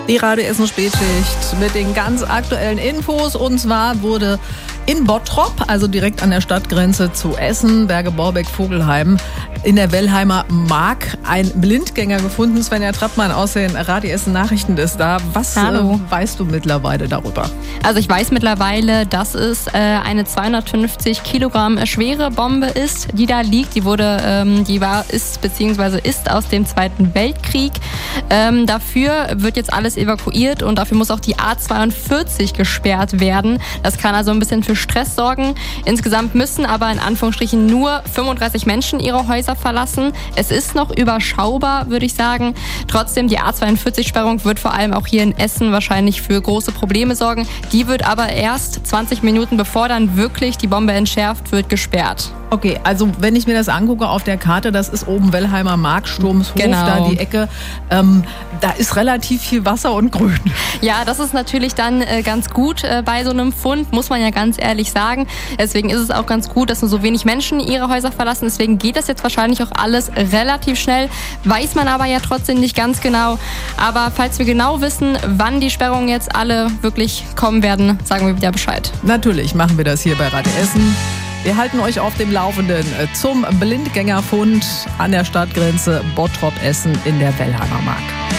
Die Radio Essen Spätschicht mit den ganz aktuellen Infos. Und zwar wurde in Bottrop, also direkt an der Stadtgrenze zu Essen, Berge Borbeck, Vogelheim, in der Wellheimer Mark ein Blindgänger gefunden. Svenja Trappmann aus den Radio Essen Nachrichten ist da. Was weißt du mittlerweile darüber? Also ich weiß mittlerweile, dass es eine 250 Kilogramm schwere Bombe ist, die da liegt. Die ist aus dem Zweiten Weltkrieg. Dafür wird jetzt alles evakuiert und dafür muss auch die A42 gesperrt werden. Das kann also ein bisschen für Stress sorgen. Insgesamt müssen aber in Anführungsstrichen nur 35 Menschen ihre Häuser verlassen. Es ist noch überschaubar, würde ich sagen. Trotzdem, die A42-Sperrung wird vor allem auch hier in Essen wahrscheinlich für große Probleme sorgen. Die wird aber erst 20 Minuten bevor dann wirklich die Bombe entschärft wird, gesperrt. Okay, also wenn ich mir das angucke auf der Karte, das ist oben Wellheimer Mark, Sturmshof, genau. Da die Ecke, da ist relativ viel Wasser und Grün. Ja, das ist natürlich dann ganz gut bei so einem Fund, muss man ja ganz ehrlich sagen. Deswegen ist es auch ganz gut, dass nur so wenig Menschen ihre Häuser verlassen. Deswegen geht das jetzt wahrscheinlich auch alles relativ schnell. Weiß man aber ja trotzdem nicht ganz genau. Aber falls wir genau wissen, wann die Sperrungen jetzt alle wirklich kommen werden, sagen wir wieder Bescheid. Natürlich machen wir das hier bei Radio Essen. Wir halten euch auf dem Laufenden zum Blindgängerfund an der Stadtgrenze Bottrop-Essen in der Wellheimer Mark.